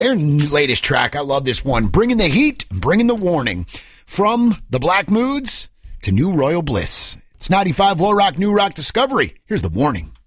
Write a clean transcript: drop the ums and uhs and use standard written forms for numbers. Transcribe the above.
Their latest track, I love this one. Bringing the heat, bringing the warning. From the Black Moods to New Royal Bliss. It's 95 Woe Rock, New Rock Discovery. Here's the warning.